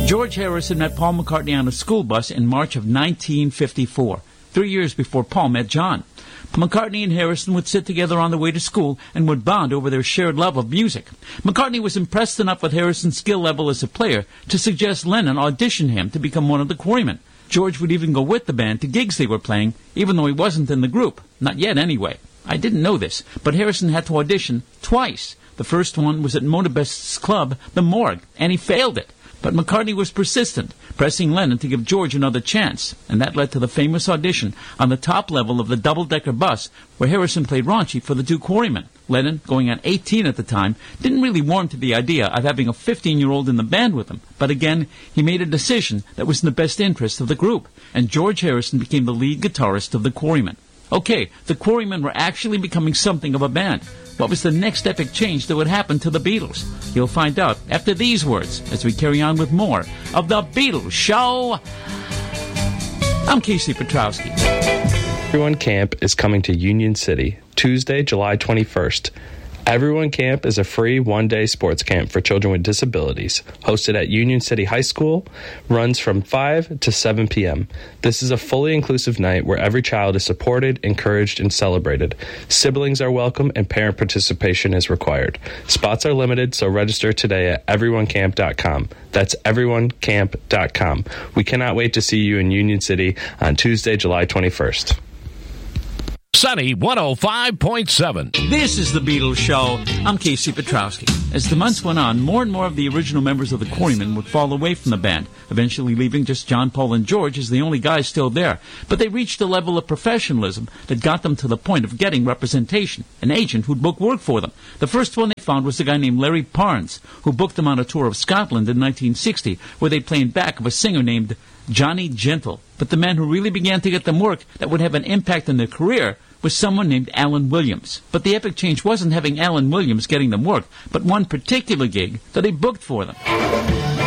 George Harrison met Paul McCartney on a school bus in March of 1954, 3 years before Paul met John. McCartney and Harrison would sit together on the way to school and would bond over their shared love of music. McCartney was impressed enough with Harrison's skill level as a player to suggest Lennon audition him to become one of the Quarrymen. George would even go with the band to gigs they were playing, even though he wasn't in the group. Not yet, anyway. I didn't know this, but Harrison had to audition twice. The first one was at Mona Best's club, the Morgue, and he failed it. But McCartney was persistent, pressing Lennon to give George another chance, and that led to the famous audition on the top level of the double-decker bus where Harrison played Raunchy for the two Quarrymen. Lennon, going on 18 at the time, didn't really warm to the idea of having a 15-year-old in the band with him, but again, he made a decision that was in the best interest of the group, and George Harrison became the lead guitarist of the Quarrymen. Okay, the Quarrymen were actually becoming something of a band. What was the next epic change that would happen to the Beatles? You'll find out after these words as we carry on with more of The Beatles Show. I'm Casey Petrowski. Everyone Camp is coming to Union City, Tuesday, July 21st. Everyone Camp is a free one-day sports camp for children with disabilities, hosted at Union City High School, runs from 5 to 7 p.m. This is a fully inclusive night where every child is supported, encouraged, and celebrated. Siblings are welcome and parent participation is required. Spots are limited, so register today at everyonecamp.com. That's everyonecamp.com. We cannot wait to see you in Union City on Tuesday, July 21st. Sunny 105.7. This is The Beatles Show. I'm Casey Petrowski. As the months went on, more and more of the original members of the Quarrymen would fall away from the band, eventually leaving just John, Paul, and George as the only guys still there. But they reached a level of professionalism that got them to the point of getting representation, an agent who'd book work for them. The first one they found was a guy named Larry Parnes, who booked them on a tour of Scotland in 1960, where they played back of a singer named Johnny Gentle. But the man who really began to get them work that would have an impact on their career was someone named Alan Williams. But the epic change wasn't having Alan Williams getting them work, but one particular gig that he booked for them.